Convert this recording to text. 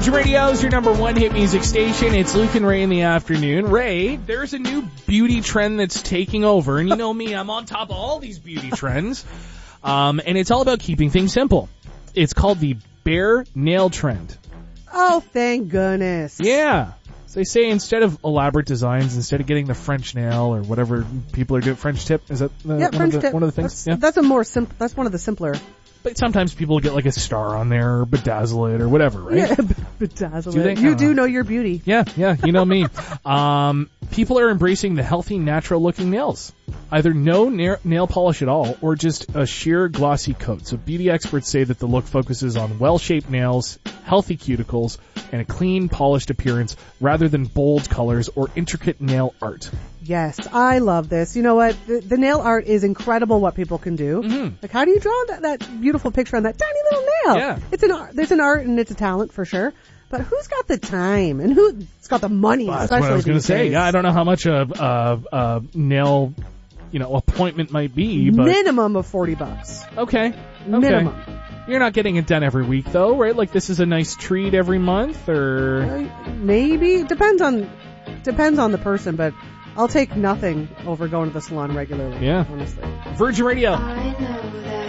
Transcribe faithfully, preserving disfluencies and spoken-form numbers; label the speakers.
Speaker 1: Virgin Radio is your number one hit music station. It's Luke and Ray in the afternoon. Ray, there's a new beauty trend that's taking over, and you know me, I'm on top of all these beauty trends. Um, and it's all about keeping things simple. It's called the bare nail trend.
Speaker 2: Oh, thank goodness.
Speaker 1: Yeah. So they say instead of elaborate designs, instead of getting the French nail or whatever people are doing, French tip, is that the,
Speaker 2: yeah,
Speaker 1: one,
Speaker 2: French
Speaker 1: of the,
Speaker 2: tip.
Speaker 1: one of the things?
Speaker 2: That's,
Speaker 1: yeah.
Speaker 2: that's a more simple, that's one of the simpler.
Speaker 1: But sometimes people get like a star on there or bedazzle it or whatever, right?
Speaker 2: Yeah, bedazzle
Speaker 1: do
Speaker 2: it.
Speaker 1: they?
Speaker 2: You
Speaker 1: uh,
Speaker 2: do know your beauty.
Speaker 1: Yeah, yeah, you know me. um, people are embracing the healthy, natural-looking nails. Either no na- nail polish at all or just a sheer glossy coat. So beauty experts say that the look focuses on well-shaped nails, healthy cuticles, and a clean, polished appearance rather than bold colors or intricate nail art.
Speaker 2: Yes, I love this. You know what? The, the nail art is incredible what people can do.
Speaker 1: Mm-hmm.
Speaker 2: Like, how do you draw that, that beautiful picture on that tiny little nail?
Speaker 1: Yeah.
Speaker 2: It's an art. There's an art and it's a talent for sure. But who's got the time and who's got the money?
Speaker 1: Well, that's
Speaker 2: especially
Speaker 1: what I was going to
Speaker 2: these
Speaker 1: say.
Speaker 2: days?
Speaker 1: Yeah, I don't know how much a, a, a nail, you know, appointment might be, but
Speaker 2: Minimum of forty bucks.
Speaker 1: okay, okay.
Speaker 2: Minimum.
Speaker 1: You're not getting it done every week, though, right? Like this is a nice treat every month, or
Speaker 2: Uh, maybe depends on depends on the person, but I'll take nothing over going to the salon regularly.
Speaker 1: Yeah.
Speaker 2: honestly.
Speaker 1: Virgin Radio.
Speaker 3: I know that